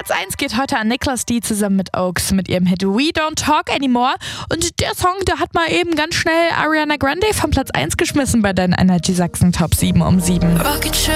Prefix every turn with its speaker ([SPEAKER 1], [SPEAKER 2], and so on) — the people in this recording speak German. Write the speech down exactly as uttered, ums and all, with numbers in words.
[SPEAKER 1] Platz eins geht heute an Nicholas D. zusammen mit Oaks mit ihrem Hit We Don't Talk Anymore. Und der Song, der hat mal eben ganz schnell Ariana Grande von Platz eins geschmissen bei deinen Energy Sachsen Top sieben um sieben.